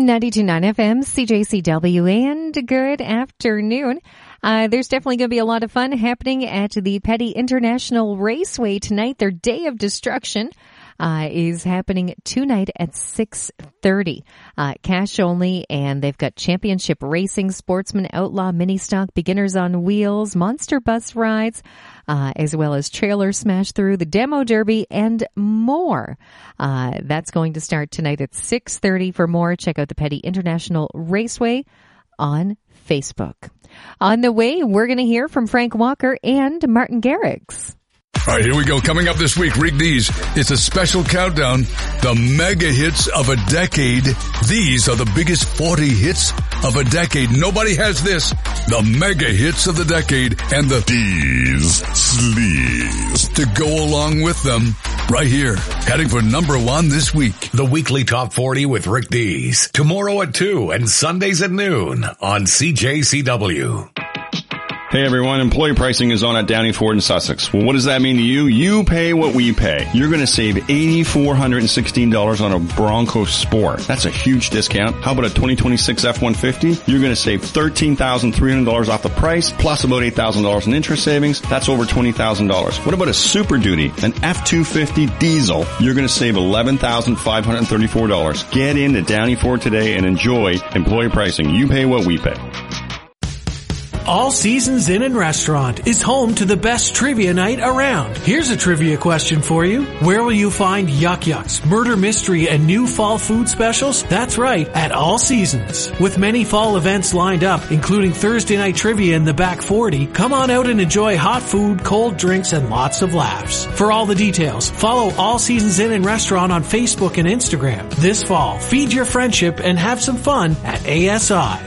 92.9 FM, CJCW, and good afternoon. There's definitely going to be a lot of fun happening at the Petty International Raceway tonight. Their Day of Destruction is happening tonight at 6:30. Cash only, and they've got championship racing, sportsman, outlaw, mini stock, beginners on wheels, monster bus rides, as well as trailer smash through, the demo derby, and more. That's going to start tonight at 6:30. For more, check out the Petty International Raceway on Facebook. On the way, we're going to hear from Frank Walker and Martin Garrix. All right, here we go. Coming up this week, Rick D's. It's a special countdown. The mega hits of a decade. These are the biggest 40 hits of a decade. Nobody has this. The mega hits of the decade and the D's sleaze to go along with them. Right here, heading for number one this week. The weekly top 40 with Rick D's. Tomorrow at 2 and Sundays at noon on CJCW. Hey everyone, employee pricing is on at Downey Ford in Sussex. Well, what does that mean to you? You pay what we pay. You're going to save $8,416 on a Bronco Sport. That's a huge discount. How about a 2026 F-150? You're going to save $13,300 off the price, plus about $8,000 in interest savings. That's over $20,000. What about a Super Duty, an F-250 diesel? You're going to save $11,534. Get into Downey Ford today and enjoy employee pricing. You pay what we pay. All Seasons Inn and Restaurant is home to the best trivia night around. Here's a trivia question for you. Where will you find Yuck Yucks, Murder Mystery, and new fall food specials? That's right, at All Seasons. With many fall events lined up, including Thursday night trivia in the back 40, come on out and enjoy hot food, cold drinks, and lots of laughs. For all the details, follow All Seasons Inn and Restaurant on Facebook and Instagram. This fall, feed your friendship and have some fun at ASI.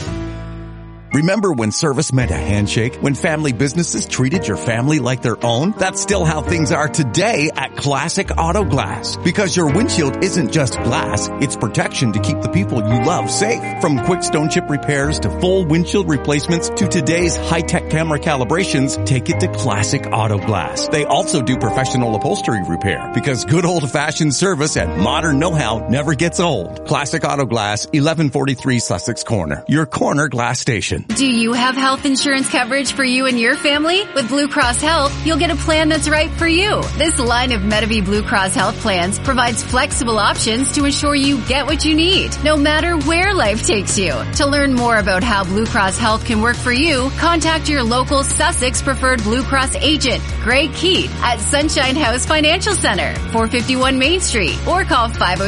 Remember when service meant a handshake? When family businesses treated your family like their own? That's still how things are today at Classic Auto Glass. Because your windshield isn't just glass, it's protection to keep the people you love safe. From quick stone chip repairs to full windshield replacements to today's high-tech camera calibrations, take it to Classic Auto Glass. They also do professional upholstery repair because good old-fashioned service and modern know-how never gets old. Classic Auto Glass, 1143 Sussex Corner. Your corner glass station. Do you have health insurance coverage for you and your family? With Blue Cross Health, you'll get a plan that's right for you. This line of Medivie Blue Cross Health plans provides flexible options to ensure you get what you need, no matter where life takes you. To learn more about how Blue Cross Health can work for you, contact your local Sussex Preferred Blue Cross agent, Greg Keat, at Sunshine House Financial Center, 451 Main Street, or call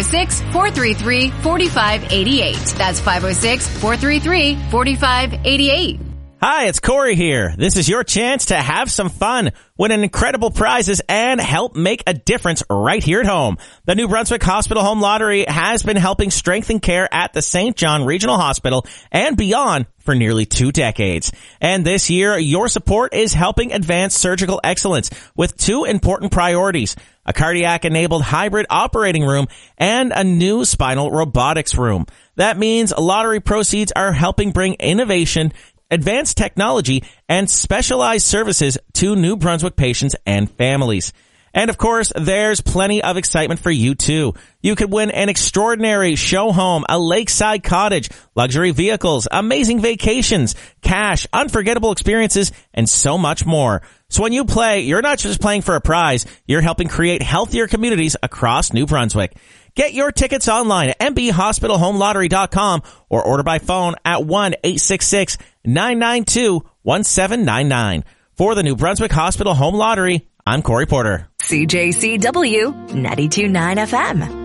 506-433-4588. That's 506-433-4588. Hi, it's Corey here. This is your chance to have some fun, win incredible prizes, and help make a difference right here at home. The New Brunswick Hospital Home Lottery has been helping strengthen care at the St. John Regional Hospital and beyond for nearly 2 decades. And this year, your support is helping advance surgical excellence with 2 important priorities: a cardiac-enabled hybrid operating room and a new spinal robotics room. That means lottery proceeds are helping bring innovation, advanced technology, and specialized services to New Brunswick patients and families. And of course, there's plenty of excitement for you too. You could win an extraordinary show home, a lakeside cottage, luxury vehicles, amazing vacations, cash, unforgettable experiences, and so much more. So when you play, you're not just playing for a prize, you're helping create healthier communities across New Brunswick. Get your tickets online at mbhospitalhomelottery.com or order by phone at 1-866-992-1799. For the New Brunswick Hospital Home Lottery, I'm Corey Porter. CJCW 92.9 FM.